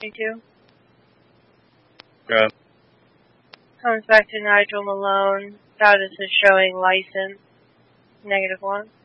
22. Yeah. Comes back to Nigel Malone. Status is showing license. -1.